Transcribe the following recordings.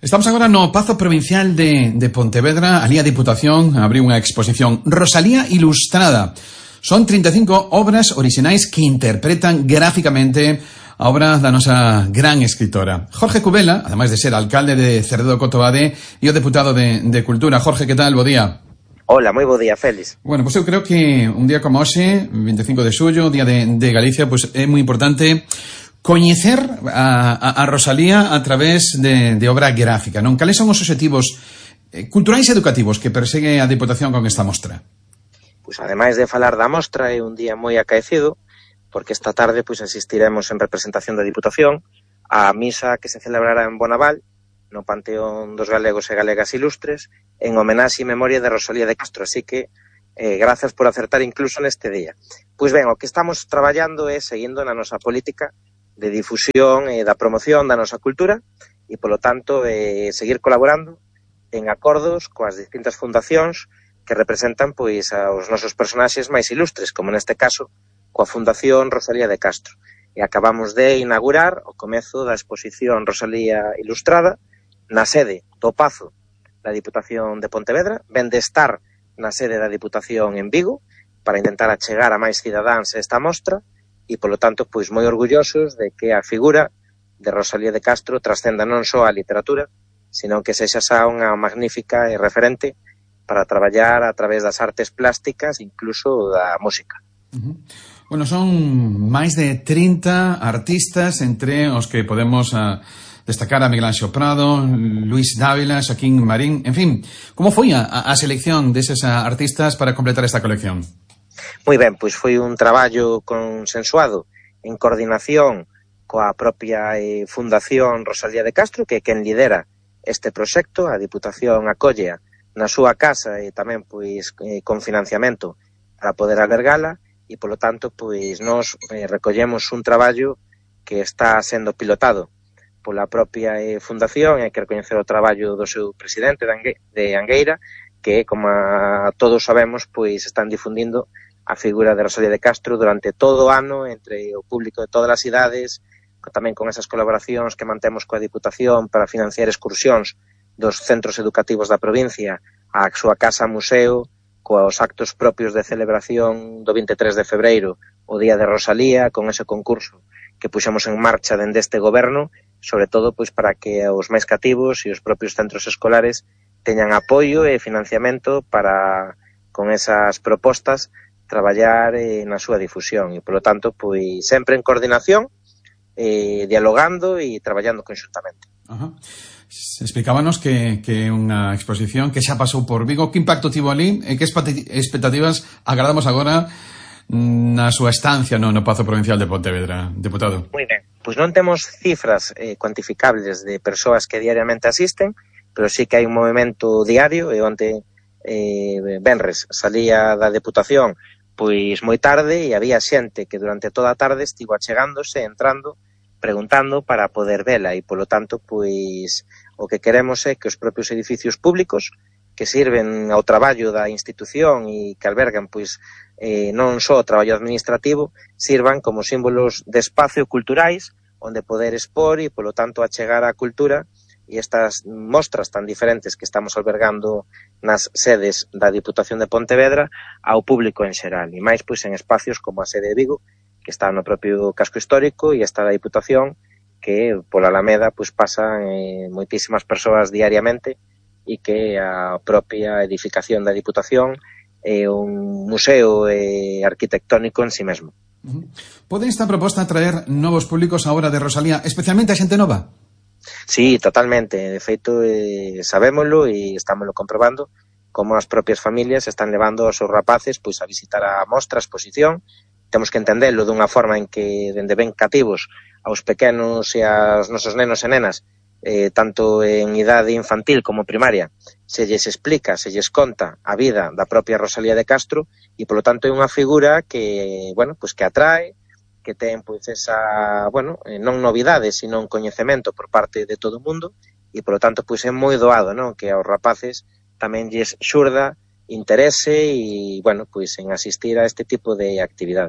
Estamos agora no Pazo Provincial de Pontevedra. Alí a Diputación abriu unha exposición Rosalía Ilustrada. Son 35 obras orixinais que interpretan gráficamente a obra da nosa gran escritora. Jorge Cubela, ademais de ser alcalde de Cerredo Cotobade e o deputado de Cultura. Jorge, que tal? Bo día. Hola, moi bo día, Félix. Bueno, pois eu creo que un día como hoxe, 25 de xullo, día de Galicia, pois é moi importante coñecer a Rosalía a través de obra gráfica, non? Cales son os obxectivos culturais e educativos que persegue a Diputación con esta mostra? Pois ademais de falar da mostra, é un día moi acaecido, porque esta tarde pois asistiremos en representación da Diputación á misa que se celebrará en Bonaval, no Panteón dos Galegos e Galegas Ilustres, en homenaxe e memoria de Rosalía de Castro, así que grazas por acertar incluso neste día. Pois ben, o que estamos traballando é seguindo na nosa política de difusión e da promoción da nosa cultura e, polo tanto, seguir colaborando en acordos coas distintas fundacións que representan pois aos nosos personaxes máis ilustres, como neste caso coa Fundación Rosalía de Castro. E acabamos de inaugurar o comezo da exposición Rosalía Ilustrada na sede do Pazo da Diputación de Pontevedra, ven de estar na sede da Diputación en Vigo para intentar achegar a máis cidadáns esta mostra e, polo tanto, pois moi orgullosos de que a figura de Rosalía de Castro trascenda non só a literatura, sino que sexa xa unha magnífica e referente para traballar a través das artes plásticas, incluso da música. Bueno, son máis de 30 artistas, entre os que podemos destacar a Miguel Anxo Prado, Luis Dávila, Xaquín Marín, en fin, como foi a selección deses artistas para completar esta colección? Moi ben, pois foi un traballo consensuado en coordinación coa propia Fundación Rosalía de Castro, que é quen lidera este proxecto. A Diputación acollea na súa casa e tamén pois con financiamento para poder albergala e, polo tanto, pois nos recollemos un traballo que está sendo pilotado pola propia Fundación, e hai que recoñecer o traballo do seu presidente de Angueira, que, como todos sabemos, pois están difundindo a figura de Rosalía de Castro durante todo o ano entre o público de todas as idades, tamén con esas colaboracións que mantemos coa Diputación para financiar excursións dos centros educativos da provincia á súa casa museo, coa actos propios de celebración do 23 de febreiro, o Día de Rosalía, con ese concurso que puxemos en marcha dende este goberno, sobre todo pois para que os máis cativos e os propios centros escolares teñan apoio e financiamento para, con esas propostas, traballar na súa difusión. E, polo tanto, pois sempre en coordinación, dialogando e traballando conxuntamente. Ajá. Explicábanos que é unha exposición que xa pasou por Vigo. Que impacto tivo ali e que expectativas agardamos agora na súa estancia no Pazo Provincial de Pontevedra, deputado? Moi ben. Pois non temos cifras cuantificables de persoas que diariamente asisten, pero sí que hai un movimento diario, e onte venres salía da Deputación pois moi tarde e había xente que durante toda a tarde estivo achegándose, entrando, preguntando para poder vela, e polo tanto pois o que queremos é que os propios edificios públicos que sirven ao traballo da institución e que albergan pois non só o traballo administrativo, sirvan como símbolos de espacio culturais onde poder expor e polo tanto achegar a cultura e estas mostras tan diferentes que estamos albergando nas sedes da Diputación de Pontevedra ao público en xeral, e máis pois en espacios como a sede de Vigo, que está no propio casco histórico, e esta da Diputación, que pola Alameda pois pasan moitísimas persoas diariamente, e que a propia edificación da Diputación é un museo arquitectónico en si mesmo. Pode esta proposta atraer novos públicos á obra de Rosalía, especialmente a xente nova? Sí, totalmente. De feito, sabémolo e estámoslo comprobando como as propias familias están levando aos seus rapaces pois a visitar a mostra, a exposición. Temos que entendelo dunha forma en que, dende ben cativos aos pequenos e aos nosos nenos e nenas, tanto en idade infantil como primaria, se lles explica, se lles conta a vida da propia Rosalía de Castro, e polo tanto é unha figura que, bueno, pois que atrae, que ten pois esa, bueno, non novidade, sino un coñecemento por parte de todo o mundo, e polo tanto pois é moi doado, non, que aos rapaces tamén lles xurda interese e, bueno, pois en asistir a este tipo de actividades.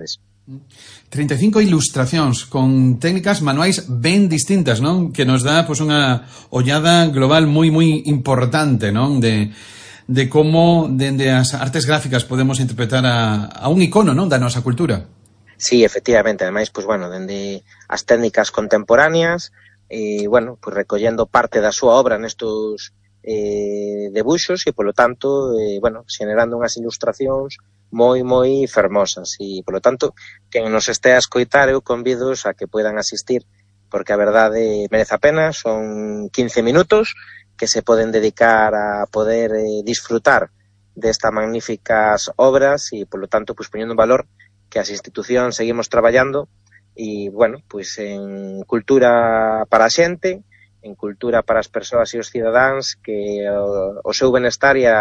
35 ilustracións con técnicas manuais ben distintas, non? Que nos dá pois unha ollada global moi importante, non? De como dende as artes gráficas podemos interpretar a un icono, non? Da nosa cultura. Sí, efectivamente, ademais, pois bueno, dende as técnicas contemporáneas, bueno, pois recollendo parte da súa obra nestos debuxos e, polo tanto, bueno, xenerando unhas ilustracións moi fermosas e, polo tanto, quen nos este a escoitar eu convidos a que poidan asistir porque a verdade merece a pena, son 15 minutos que se poden dedicar a poder disfrutar destas magníficas obras e, polo tanto, pues, poñendo en valor que as institucións seguimos traballando e, bueno, pues en cultura para a xente, en cultura para as persoas e os cidadáns que o seu benestar e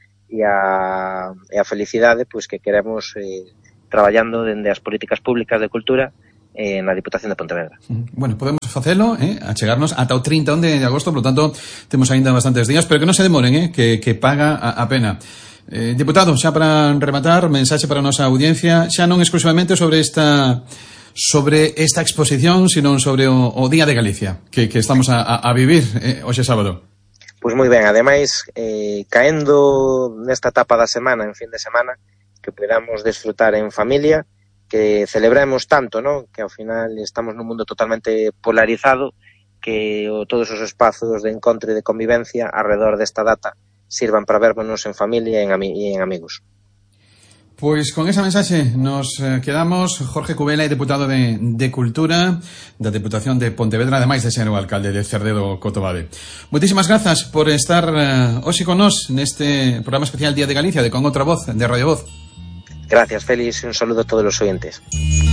a felicidade pois que queremos traballando dende as políticas públicas de cultura na Diputación de Pontevedra. Bueno, podemos facelo, achegarnos ata o 30 de agosto, por lo tanto, temos ainda bastantes días, pero que non se demoren, que paga a pena. Diputado, xa para rematar, mensaxe para a nosa audiencia, xa non exclusivamente sobre esta exposición, sino sobre o Día de Galicia, que estamos a vivir hoxe sábado. Pois moi ben, ademais, caendo nesta etapa da semana, en fin de semana, que podamos desfrutar en familia, que celebremos tanto, ¿no? Que ao final estamos nun mundo totalmente polarizado, que todos os espazos de encontro e de convivencia alrededor desta data sirvan para vernos en familia e en amigos. Pois con esa mensaxe nos quedamos. Jorge Cubela, deputado de Cultura da Deputación de Pontevedra, ademais de ser o alcalde de Cerdedo Cotobade. Moitísimas grazas por estar hoxe con nós neste programa especial Día de Galicia de Con Outra Voz, de Radio Voz. Gracias, Félix, un saludo a todos os oyentes.